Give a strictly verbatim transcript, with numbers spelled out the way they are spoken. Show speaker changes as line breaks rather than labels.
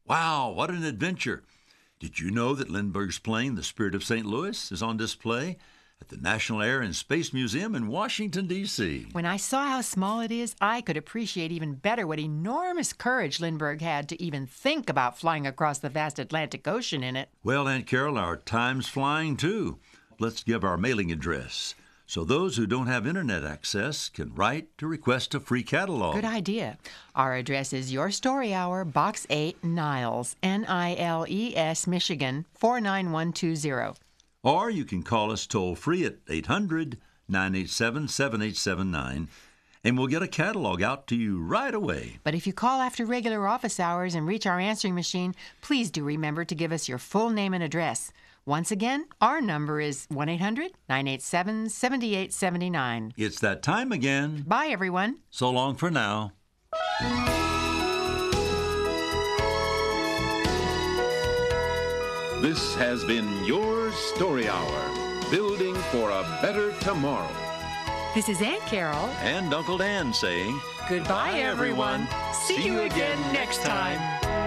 Wow, what an adventure! Did you know that Lindbergh's plane, the Spirit of Saint Louis, is on display at the National Air and Space Museum in Washington, D C?
When I saw how small it is, I could appreciate even better what enormous courage Lindbergh had to even think about flying across the vast Atlantic Ocean in it.
Well, Aunt Carol, our time's flying too. Let's give our mailing address so those who don't have internet access can write to request a free catalog.
Good idea. Our address is Your Story Hour, Box eight, Niles, N I L E S, Michigan, four nine one two zero.
Or you can call us toll-free at eight hundred, nine eight seven, seven eight seven nine, and we'll get a catalog out to you right away.
But if you call after regular office hours and reach our answering machine, please do remember to give us your full name and address. Once again, our number is one eight hundred, nine eight seven, seven eight seven nine.
It's that time again.
Bye, everyone.
So long for now.
This has been Your Story Hour, building for a better tomorrow.
This is Aunt Carol.
And Uncle Dan saying,
Goodbye,
Bye,
everyone.
everyone.
See you again next time.